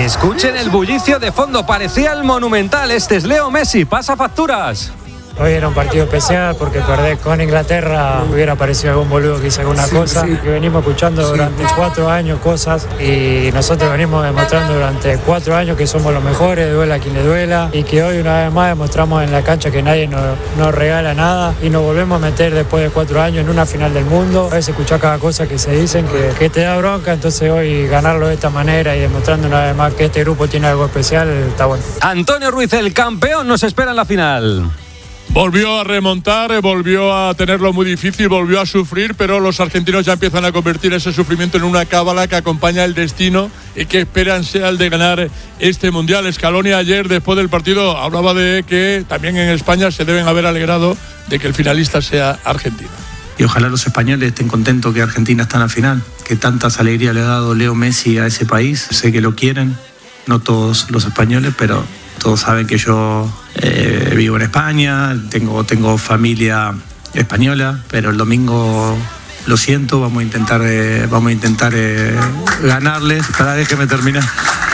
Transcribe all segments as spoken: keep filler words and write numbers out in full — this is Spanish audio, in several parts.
Escuchen el bullicio de fondo, parecía el Monumental. Este es Leo Messi, pasa facturas. Hoy era un partido especial porque perder con Inglaterra hubiera parecido algún boludo que hizo alguna sí, cosa. Sí. Que venimos escuchando durante sí. cuatro años cosas y nosotros venimos demostrando durante cuatro años que somos los mejores, duela a quien le duela, y que hoy una vez más demostramos en la cancha que nadie nos, nos regala nada y nos volvemos a meter después de cuatro años en una final del mundo. A veces escuchar cada cosa que se dicen que, que te da bronca, entonces hoy ganarlo de esta manera y demostrando una vez más que este grupo tiene algo especial está bueno. Antonio Ruiz, el campeón, nos espera en la final. Volvió a remontar, volvió a tenerlo muy difícil, volvió a sufrir, pero los argentinos ya empiezan a convertir ese sufrimiento en una cábala que acompaña el destino y que esperan sea el de ganar este Mundial. Scaloni ayer, después del partido, hablaba de que también en España se deben haber alegrado de que el finalista sea Argentina. Y ojalá los españoles estén contentos que Argentina está en la final, que tantas alegrías le ha dado Leo Messi a ese país. Sé que lo quieren, no todos los españoles, pero todos saben que yo eh, vivo en España, tengo, tengo familia española, pero el domingo lo siento, vamos a intentar, eh, vamos a intentar eh, ganarles. Para déjeme terminar.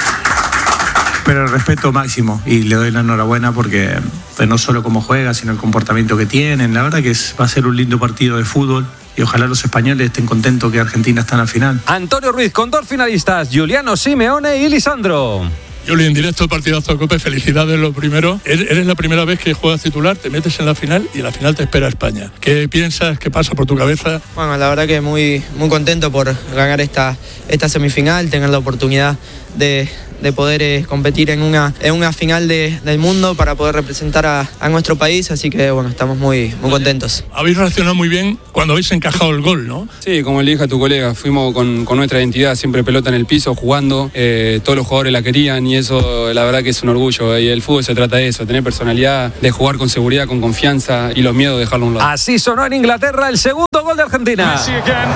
Pero el respeto máximo y le doy la enhorabuena porque pues, no solo cómo juega, sino el comportamiento que tienen. La verdad que es, va a ser un lindo partido de fútbol. Y ojalá los españoles estén contentos que Argentina está en la final. Antonio Ruiz con dos finalistas, Giuliano Simeone y Lisandro. Juli, en directo el partidazo de Cope, felicidades lo primero. Eres la primera vez que juegas titular, te metes en la final y en la final te espera España. ¿Qué piensas? ¿Qué pasa por tu cabeza? Bueno, la verdad que muy, muy contento por ganar esta, esta semifinal, tener la oportunidad de, de poder eh, competir en una, en una final de, del mundo para poder representar a, a nuestro país, así que bueno, estamos muy, muy contentos. Habéis reaccionado muy bien cuando habéis encajado el gol, ¿no? Sí, como le dije a tu colega, fuimos con, con nuestra identidad, siempre pelota en el piso, jugando, eh, todos los jugadores la querían y eso la verdad que es un orgullo, y el fútbol se trata de eso, tener personalidad, de jugar con seguridad, con confianza y los miedos dejarlo a un lado. Así sonó en Inglaterra el segundo gol de Argentina. Messi again.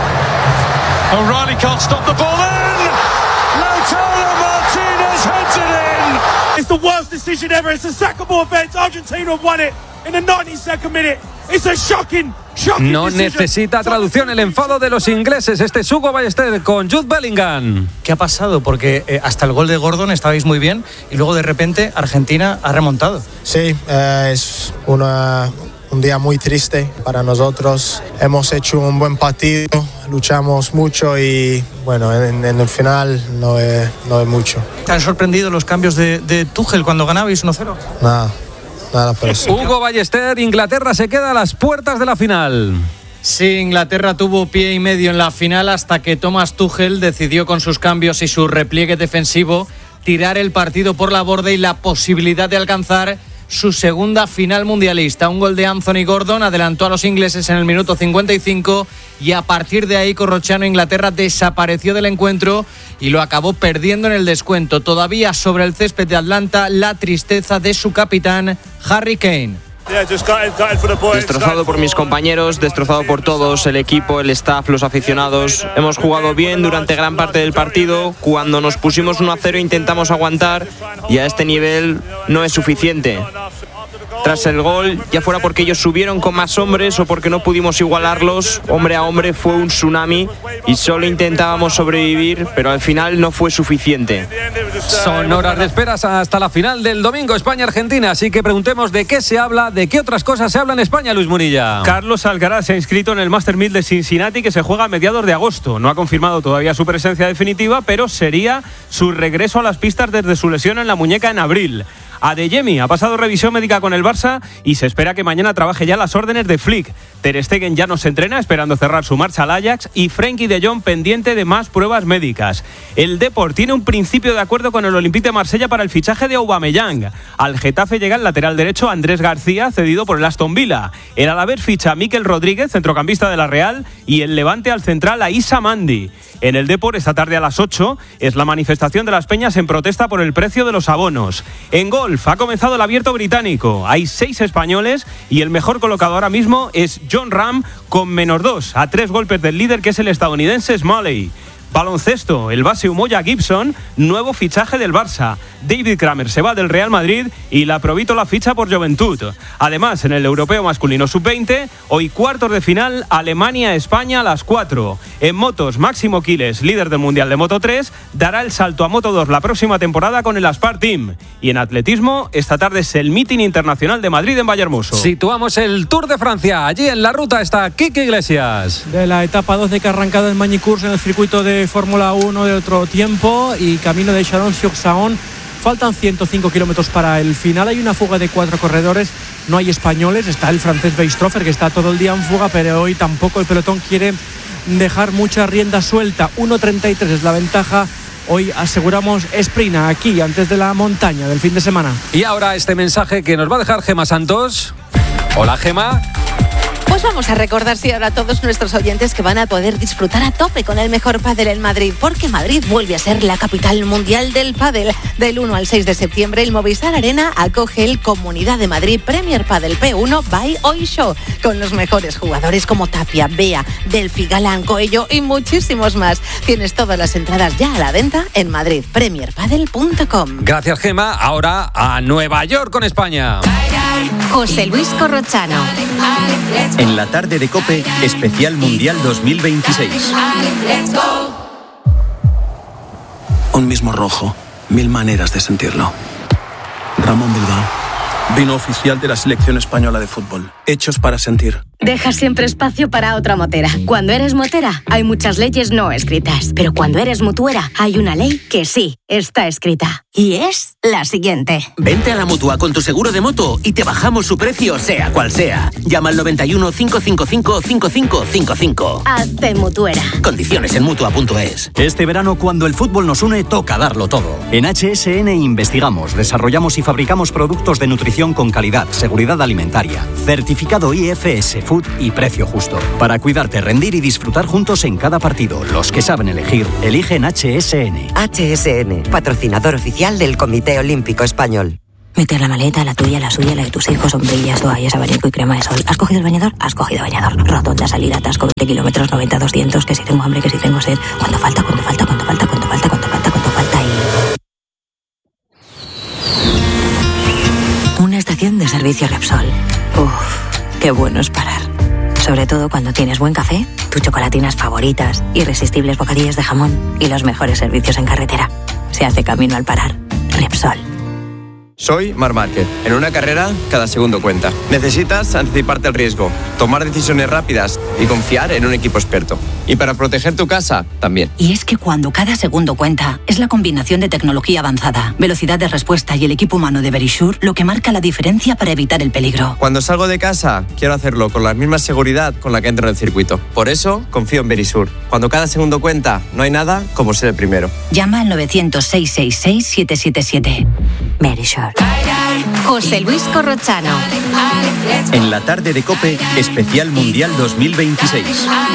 O'Reilly can't stop the ball in. Lautaro Martinez heads it in. It's the worst decision ever. It's a sackable offense. Argentina have won it in the ninety-second minute. It's a shocking, shocking No decision. necesita traducción el enfado de los ingleses. Este es Hugo Ballester con Jude Bellingham. ¿Qué ha pasado? Porque eh, hasta el gol de Gordon estabais muy bien y luego de repente Argentina ha remontado. Sí, eh, es una, un día muy triste para nosotros. Hemos hecho un buen partido, luchamos mucho y bueno, en, en el final no es, no es mucho. ¿Te han sorprendido los cambios de, de Tuchel cuando ganabais uno cero? Nada. Nada por eso. Hugo Ballester, Inglaterra se queda a las puertas de la final. Sí, Inglaterra tuvo pie y medio en la final hasta que Thomas Tuchel decidió con sus cambios y su repliegue defensivo tirar el partido por la borda y la posibilidad de alcanzar su segunda final mundialista. Un gol de Anthony Gordon adelantó a los ingleses en el minuto cincuenta y cinco y a partir de ahí Corrochano Inglaterra desapareció del encuentro y lo acabó perdiendo en el descuento. Todavía sobre el césped de Atlanta la tristeza de su capitán Harry Kane. Destrozado por mis compañeros, destrozado por todos, el equipo, el staff, los aficionados. Hemos jugado bien durante gran parte del partido. Cuando nos pusimos uno a cero intentamos aguantar y a este nivel no es suficiente. Tras el gol, ya fuera porque ellos subieron con más hombres o porque no pudimos igualarlos, hombre a hombre fue un tsunami y solo intentábamos sobrevivir, pero al final no fue suficiente. Son horas de esperas hasta la final del domingo España-Argentina, así que preguntemos de qué se habla, de qué otras cosas se habla en España, Luis Munilla. Carlos Alcaraz se ha inscrito en el Master mil de Cincinnati que se juega a mediados de agosto. No ha confirmado todavía su presencia definitiva, pero sería su regreso a las pistas desde su lesión en la muñeca en abril. Adeyemi ha pasado revisión médica con el Barça y se espera que mañana trabaje ya las órdenes de Flick. Ter Stegen ya no se entrena, esperando cerrar su marcha al Ajax, y Frenkie de Jong pendiente de más pruebas médicas. El Depor tiene un principio de acuerdo con el Olympique de Marsella para el fichaje de Aubameyang. Al Getafe llega el lateral derecho Andrés García, cedido por el Aston Villa. El Alavés ficha a Mikel Rodríguez, centrocampista de la Real, y el Levante al central a Issa Mandi. En el Depor, esta tarde a las ocho, es la manifestación de las peñas en protesta por el precio de los abonos. En golf ha comenzado el Abierto británico. Hay seis españoles y el mejor colocado ahora mismo es Jon Rahm con menos dos, a tres golpes del líder que es el estadounidense Smalley. Baloncesto, el base Umoja Gibson, nuevo fichaje del Barça. David Kramer se va del Real Madrid y la Provítola ficha por Juventud. Además, en el europeo masculino sub veinte, hoy cuartos de final, Alemania-España a las cuatro. En motos, Máximo Quiles, líder del Mundial de Moto tres, dará el salto a Moto dos la próxima temporada con el Aspar Team. Y en atletismo, esta tarde es el Meeting Internacional de Madrid en Vallehermoso. Situamos el Tour de Francia. Allí en la ruta está Quique Iglesias. De la etapa doce que ha arrancado en Magny-Cours en el circuito de Fórmula uno de otro tiempo y camino de Chalon-sur-Saône. Faltan ciento cinco kilómetros para el final. Hay una fuga de cuatro corredores. No hay españoles. Está el francés Weistrofer, que está todo el día en fuga, pero hoy tampoco el pelotón quiere dejar mucha rienda suelta. uno treinta y tres es la ventaja. Hoy aseguramos sprint aquí, antes de la montaña del fin de semana. Y ahora este mensaje que nos va a dejar Gema Santos. Hola, Gema. Pues vamos a recordar sí ahora a todos nuestros oyentes que van a poder disfrutar a tope con el mejor pádel en Madrid, porque Madrid vuelve a ser la capital mundial del pádel. Del uno al seis de septiembre, el Movistar Arena acoge el Comunidad de Madrid Premier Padel P uno by Hoy Show, con los mejores jugadores como Tapia, Bea, Delphi, Galán, Coello y muchísimos más. Tienes todas las entradas ya a la venta en madrid premier padel punto com. Gracias, Gema. Ahora a Nueva York con España. José Luis Corrochano. En la tarde de COPE, especial Mundial dos mil veintiséis. Un mismo rojo, mil maneras de sentirlo. Ramón Bilbao, vino oficial de la selección española de fútbol. Hechos para sentir. Deja siempre espacio para otra motera. Cuando eres motera, hay muchas leyes no escritas. Pero cuando eres mutuera, hay una ley que sí está escrita. Y es la siguiente. Vente a la Mutua con tu seguro de moto y te bajamos su precio, sea cual sea. Llama al noventa y uno, cinco cinco cinco, cinco cinco cinco cinco. Hazte mutuera. Condiciones en mutua punto es. Este verano, cuando el fútbol nos une, toca darlo todo. En H S N investigamos, desarrollamos y fabricamos productos de nutrición con calidad, seguridad alimentaria, certificado I F S Food y precio justo. Para cuidarte, rendir y disfrutar juntos en cada partido. Los que saben elegir, eligen H S N. H S N, patrocinador oficial del Comité Olímpico Español. Meter la maleta, la tuya, la suya, la de tus hijos, sombrillas, toallas, abanico y crema de sol. ¿Has cogido el bañador? Has cogido bañador. Rotonda, salida, atasco, veinte kilómetros, noventa, doscientos, que si tengo hambre, que si tengo sed. ¿Cuánto falta? ¿Cuánto falta? ¿Cuánto falta? ¿Cuánto falta? ¿Cuánto falta? ¿Cuánto falta? Y... una estación de servicio Repsol. Uff, qué bueno es parar. Sobre todo cuando tienes buen café, tus chocolatinas favoritas, irresistibles bocadillos de jamón y los mejores servicios en carretera. Se hace camino al parar. Repsol. Soy Marc Márquez. En una carrera, cada segundo cuenta. Necesitas anticiparte al riesgo, tomar decisiones rápidas y confiar en un equipo experto. Y para proteger tu casa, también. Y es que cuando cada segundo cuenta, es la combinación de tecnología avanzada, velocidad de respuesta y el equipo humano de Verisure lo que marca la diferencia para evitar el peligro. Cuando salgo de casa, quiero hacerlo con la misma seguridad con la que entro en el circuito. Por eso, confío en Verisure. Cuando cada segundo cuenta, no hay nada como ser el primero. Llama al novecientos, seiscientos sesenta y seis, siete siete siete. Verisure. José Luis Corrochano. En la tarde de COPE, especial Mundial dos mil veintiséis.